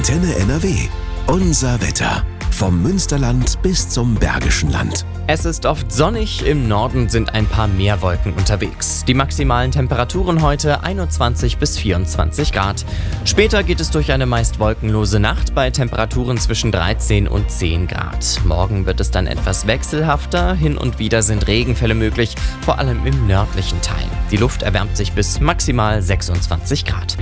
Antenne NRW. Unser Wetter. Vom Münsterland bis zum Bergischen Land. Es ist oft sonnig, im Norden sind ein paar mehr Wolken unterwegs. Die maximalen Temperaturen heute 21 bis 24 Grad. Später geht es durch eine meist wolkenlose Nacht bei Temperaturen zwischen 13 und 10 Grad. Morgen wird es dann etwas wechselhafter, hin und wieder sind Regenfälle möglich, vor allem im nördlichen Teil. Die Luft erwärmt sich bis maximal 26 Grad.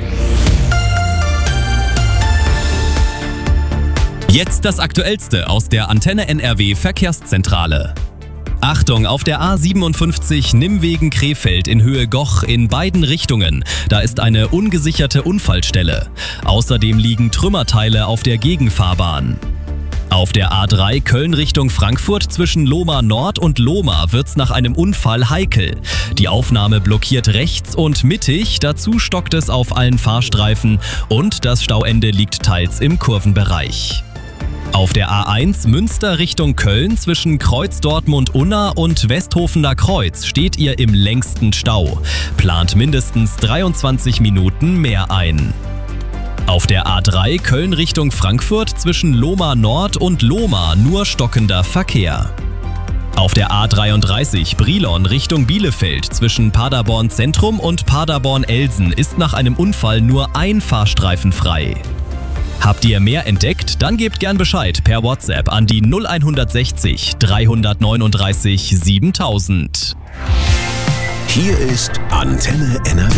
Jetzt das Aktuellste aus der Antenne NRW Verkehrszentrale. Achtung, auf der A57 Nimwegen-Krefeld in Höhe Goch in beiden Richtungen. Da ist eine ungesicherte Unfallstelle. Außerdem liegen Trümmerteile auf der Gegenfahrbahn. Auf der A3 Köln Richtung Frankfurt zwischen Lohmar Nord und Lohmar wird's nach einem Unfall heikel. Die Aufnahme blockiert rechts und mittig, dazu stockt es auf allen Fahrstreifen und das Stauende liegt teils im Kurvenbereich. Auf der A1 Münster Richtung Köln zwischen Kreuz Dortmund-Unna und Westhofener Kreuz steht ihr im längsten Stau. Plant mindestens 23 Minuten mehr ein. Auf der A3 Köln Richtung Frankfurt zwischen Lohmar Nord und Lohmar nur stockender Verkehr. Auf der A33 Brilon Richtung Bielefeld zwischen Paderborn Zentrum und Paderborn-Elsen ist nach einem Unfall nur ein Fahrstreifen frei. Habt ihr mehr entdeckt? Dann gebt gern Bescheid per WhatsApp an die 0160 339 7000. Hier ist Antenne NRW.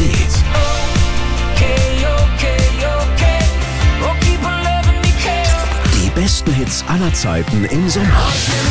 Die besten Hits aller Zeiten im Sommer.